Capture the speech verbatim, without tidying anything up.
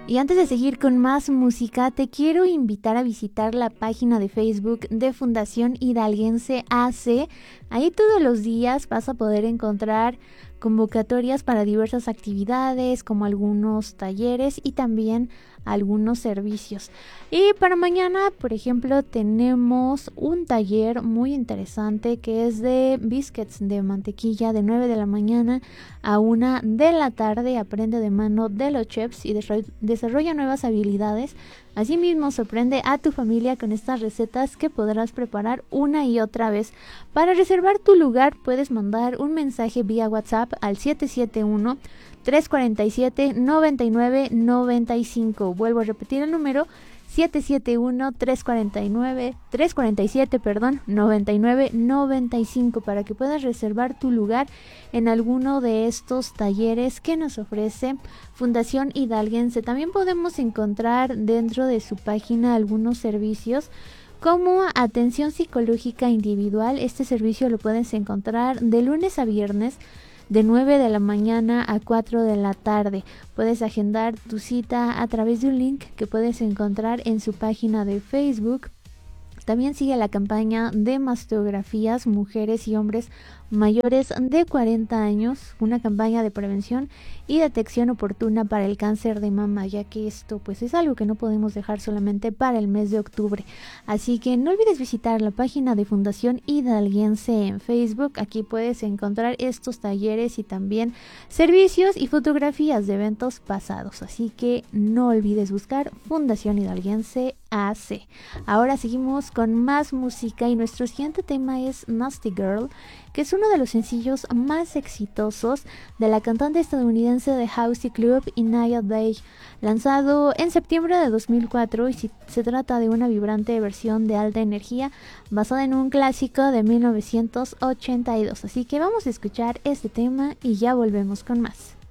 Y antes de seguir con más música, te quiero invitar a visitar la página de Facebook de Fundación Hidalguense A C. Ahí todos los días vas a poder encontrar convocatorias para diversas actividades, como algunos talleres y también algunos servicios. Y para mañana, por ejemplo, tenemos un taller muy interesante que es de biscuits de mantequilla de nueve de la mañana a una de la tarde. Aprende de mano de los chefs y desarrolla nuevas habilidades. Asimismo, sorprende a tu familia con estas recetas que podrás preparar una y otra vez. Para reservar tu lugar, puedes mandar un mensaje vía WhatsApp al siete siete uno, tres cuatro siete, nueve nueve nueve cinco. Vuelvo a repetir el número: siete siete uno, tres cuatro nueve, tres cuatro siete, perdón, nueve nueve nueve cinco, para que puedas reservar tu lugar en alguno de estos talleres que nos ofrece Fundación Hidalguense. También podemos encontrar dentro de su página algunos servicios como atención psicológica individual. Este servicio lo puedes encontrar de lunes a viernes de nueve de la mañana a cuatro de la tarde. Puedes agendar tu cita a través de un link que puedes encontrar en su página de Facebook. También sigue la campaña de mastografías mujeres y hombres mayores de cuarenta años, una campaña de prevención y detección oportuna para el cáncer de mama, ya que esto pues es algo que no podemos dejar solamente para el mes de octubre. Así que no olvides visitar la página de Fundación Hidalguense en Facebook. Aquí puedes encontrar estos talleres y también servicios y fotografías de eventos pasados. Así que no olvides buscar Fundación Hidalguense A C. Ahora seguimos con más música y nuestro siguiente tema es Nasty Girl, que es uno de los sencillos más exitosos de la cantante estadounidense de House Club Inaya Day, lanzado en septiembre de dos mil cuatro, y si, se trata de una vibrante versión de alta energía basada en un clásico de mil novecientos ochenta y dos. Así que vamos a escuchar este tema y ya volvemos con más.